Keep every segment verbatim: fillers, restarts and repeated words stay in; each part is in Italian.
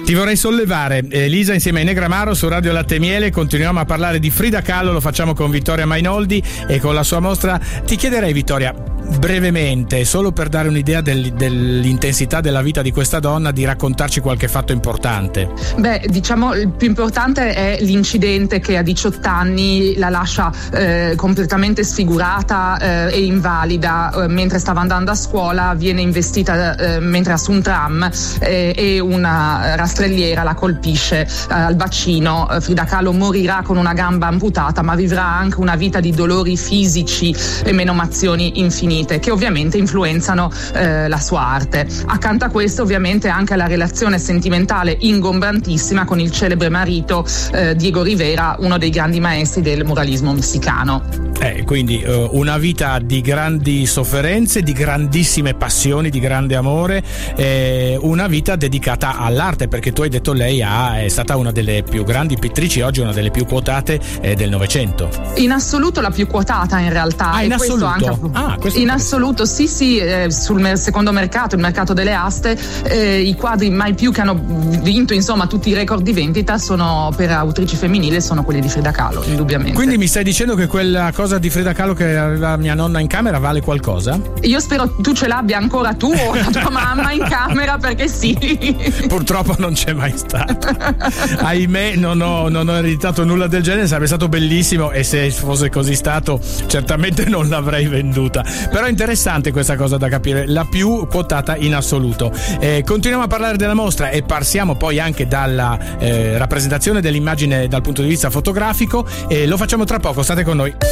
Ti vorrei sollevare, Elisa, insieme a Negramaro su Radio Latte e Miele. Continuiamo a parlare di Frida Kahlo, lo facciamo con Vittoria Mainoldi e con la sua mostra. Ti chiederei, Vittoria, brevemente, solo per dare un'idea del, dell'intensità della vita di questa donna, di raccontarci qualche fatto importante. Beh, diciamo il più importante è l'incidente che a diciotto anni la lascia eh, completamente sfigurata eh, e invalida eh, mentre stava andando a scuola. Viene investita eh, mentre è su un tram eh, e una rastrelliera la colpisce eh, al bacino. Frida Kahlo morirà con una gamba amputata, ma vivrà anche una vita di dolori fisici e menomazioni infinite, che ovviamente influenzano eh, la sua arte. Accanto a questo ovviamente anche la relazione sentimentale ingombrantissima con il celebre marito eh, Diego Rivera, uno dei grandi maestri del muralismo messicano. Eh, quindi uh, una vita di grandi sofferenze, di grandissime passioni, di grande amore, eh, una vita dedicata all'arte, perché tu hai detto lei ha, è stata una delle più grandi pittrici, oggi una delle più quotate eh, del Novecento. In assoluto la più quotata in realtà. Ah, in e assoluto? Questo anche, ah, questo in assoluto, sì sì, eh, sul mer- secondo mercato, il mercato delle aste, eh, i quadri mai più che hanno vinto insomma tutti i record di vendita sono per autrici femminili, sono quelli di Frida Kahlo, indubbiamente. Quindi mi stai dicendo che quella cosa di Frida Kahlo che aveva mia nonna in camera vale qualcosa? Io spero tu ce l'abbia ancora tu o la tua mamma in camera, perché sì. Purtroppo non c'è mai stato. Ahimè, non ho, non ho ereditato nulla del genere. Sarebbe stato bellissimo, e se fosse così stato certamente non l'avrei venduta. Però è interessante questa cosa da capire, la più quotata in assoluto. Eh, continuiamo a parlare della mostra e passiamo poi anche dalla eh, rappresentazione dell'immagine dal punto di vista fotografico, e lo facciamo tra poco, state con noi.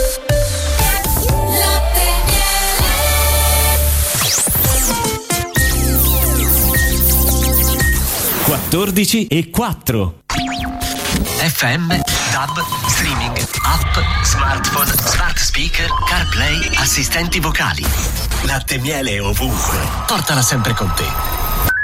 quattordici e quattro F M, DAB, streaming, app, smartphone, smart speaker, CarPlay, assistenti vocali. Latte e Miele ovunque. Portala sempre con te.